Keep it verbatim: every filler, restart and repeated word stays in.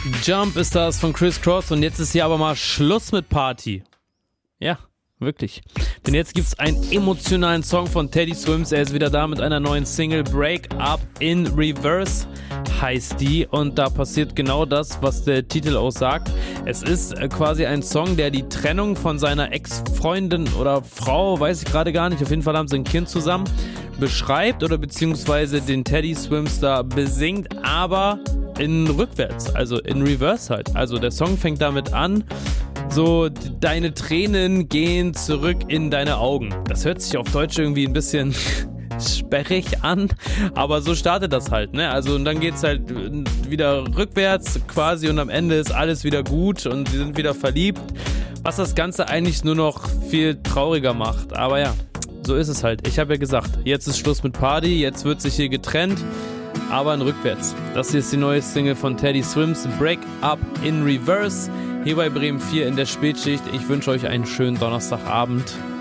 Jump ist das von Criss Cross und jetzt ist hier aber mal Schluss mit Party. Ja, wirklich. Denn jetzt gibt's einen emotionalen Song von Teddy Swims. Er ist wieder da mit einer neuen Single. Break Up in Reverse heißt die. Und da passiert genau das, was der Titel auch sagt. Es ist quasi ein Song, der die Trennung von seiner Ex-Freundin oder Frau, weiß ich gerade gar nicht, auf jeden Fall haben sie ein Kind zusammen, beschreibt oder beziehungsweise den Teddy Swims da besingt, aber in rückwärts, also in Reverse halt. Also der Song fängt damit an, so, deine Tränen gehen zurück in deine Augen. Das hört sich auf Deutsch irgendwie ein bisschen sperrig an, aber so startet das halt, ne? Also und dann geht's halt wieder rückwärts quasi und am Ende ist alles wieder gut und sie sind wieder verliebt, was das Ganze eigentlich nur noch viel trauriger macht. Aber ja, so ist es halt. Ich habe ja gesagt, jetzt ist Schluss mit Party, jetzt wird sich hier getrennt, aber in rückwärts. Das hier ist die neue Single von Teddy Swims, Break Up in Reverse. Hier bei Bremen vier in der Spätschicht. Ich wünsche euch einen schönen Donnerstagabend.